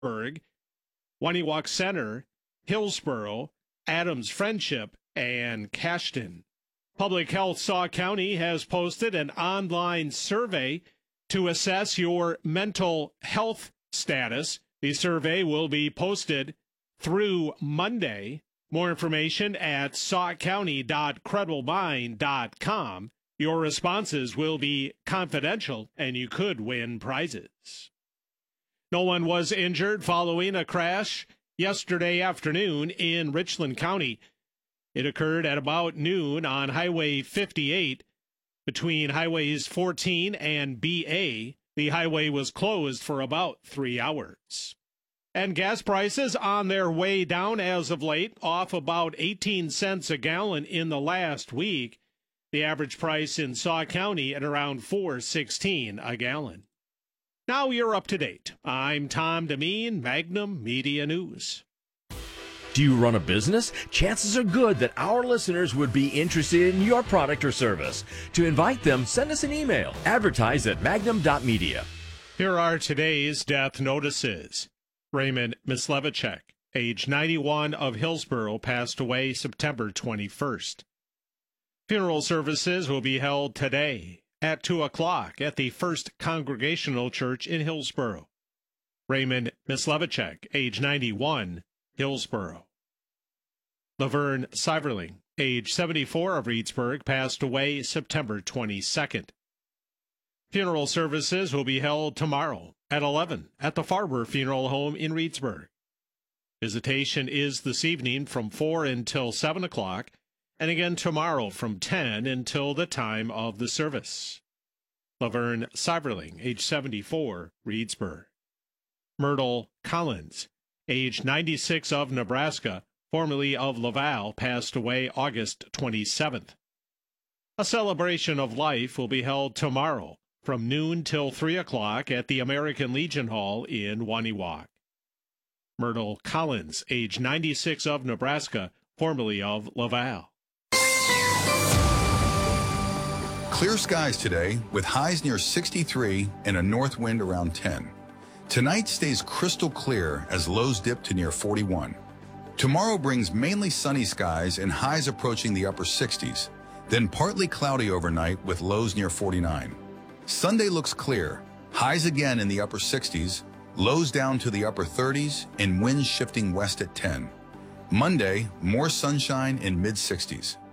Reedsburg, Waniwak Center, Hillsboro, Adams Friendship, and Cashton. Public Health Sauk County has posted an online survey to assess your mental health status. The survey will be posted through Monday. More information at saukcounty.crediblemine.com. Your responses will be confidential, and you could win prizes. No one was injured following a crash yesterday afternoon in Richland County. It occurred at about noon on Highway 58 between Highways 14 and BA. The highway was closed for about 3 hours. And gas prices on their way down as of late, off about 18 cents a gallon in the last week. The average price in Sauk County at around $4.16 a gallon. Now you're up to date. I'm Tom Demeen, Magnum Media News. Do you run a business? Chances are good that our listeners would be interested in your product or service. To invite them, send us an email. Advertise@magnum.media. Here are today's death notices. Raymond Mislevicek, age 91, of Hillsboro, passed away September 21st. Funeral services will be held today at 2 o'clock at the First Congregational Church in Hillsboro. Raymond Mislevicek, age 91, Hillsboro. Laverne Seiverling, age 74, of Reedsburg, passed away September 22nd. Funeral services will be held tomorrow at 11 at the Farber Funeral Home in Reedsburg. Visitation is this evening from 4 until 7 o'clock, and again tomorrow from 10 until the time of the service. Laverne Seiverling, age 74, Reedsburg. Myrtle Collins, age 96, of Nebraska, formerly of Laval, passed away August 27th. A celebration of life will be held tomorrow from noon till 3 o'clock at the American Legion Hall in Waniwak. Myrtle Collins, age 96, of Nebraska, formerly of Laval. Clear skies today with highs near 63 and a north wind around 10. Tonight stays crystal clear as lows dip to near 41. Tomorrow brings mainly sunny skies and highs approaching the upper 60s, then partly cloudy overnight with lows near 49. Sunday looks clear, highs again in the upper 60s, lows down to the upper 30s, and winds shifting west at 10. Monday, more sunshine in mid-60s.